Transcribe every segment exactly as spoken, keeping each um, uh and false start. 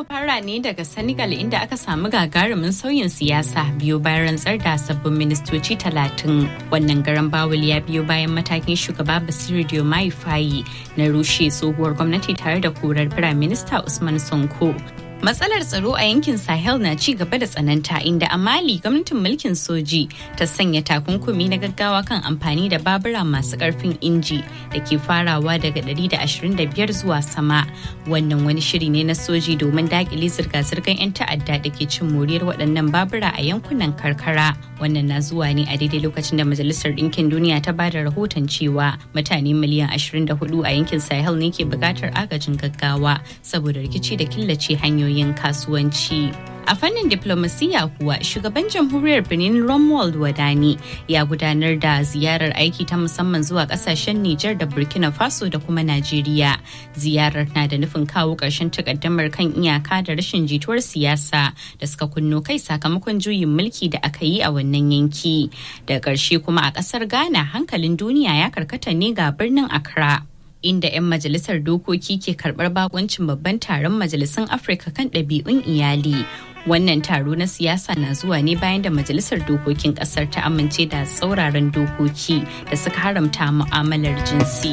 mu fara ne daga Senegal inda aka samu gagarumin sauyin siyasa biyo bayan rantsar da sabbin ministoci talatin. Wannan garan bawul ya biyo bayan matakin shugaba Bassirou Diomaye Faye na rushe tsohuwar gwamnati tare da korar Firayim Minista Usman Sonko. Matsalar tsaro a yankin Sahel na ci gaba da tsananta inda a Mali gwamnatin mulkin soji ta sanya takunkumi na gaggawa kan amfani da babura masu karfin inji da ke farawa daga ɗari da ashirin da biyar zuwa sama. Wannan wani shiri ne na soji domin dakile zirga-zirgar 'yan ta'adda da ke cin moriyar waɗannan babura a yankunan karkara. Wannan na zuwa ne a daidai lokacin da Majalisar Ɗinkin Duniya ta bada rahoton cewa mutane miliyan ashirin da hudu a yankin Sahel ne ke buƙatar agajin gaggawa saboda rikici da killace hanyoyi yin kasuwanci. A fannin diplomasiya kuwa shugaban jamhuriyar Benin Romuald Wadani ya gudanar da ziyarar aiki ta musamman zuwa kasashen Nijar da Burkina Faso da kuma Najeriya. Ziyarar na da nufin kawo ƙarshen takaddamar kan iyaka da rashin jituwar siyasa da suka kunno kai sakamakon juyin mulki da aka yi a wannan yanki. Da ƙarshe kuma a ƙasar Ghana hankalin duniya ya karkata ne ga birnin Accra, inda 'yan majalisar dokoki ke karɓar bakuncin babban taron majalisun Afirka kan ɗabi'un iyali. Wannan taro na siyasa na zuwa ne bayan da majalisar dokokin ƙasar ta amince da tsauraran dokoki da suka haramta mu'amalar jinsi.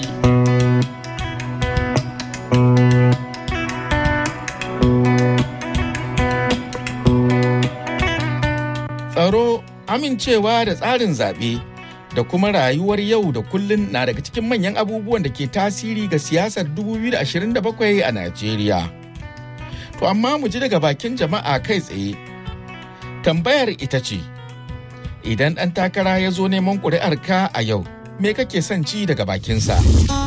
Tsaro, amincewa da tsarin zaɓe da kuma rayuwar yau da kullun na daga cikin manyan abubuwan da ke tasiri ga siyasar dubu biyu da ashirin da bakwai a Najeriya. To amma mu ji daga bakin jama'a kai tsaye. Tambayar ita ce, idan ɗan takara ya zo neman ƙuri'arka a yau, me kake son ci daga bakinsa?